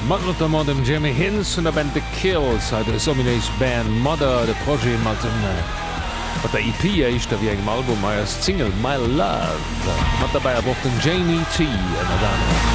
mat notamment dem Jimmy Hinz und der Band The Kills a de Sominéis Band Mother de Pro mat wat der EP ichich der wie engem Album meiers Single My Love mat dabei erwo den Jamie T en der Dame.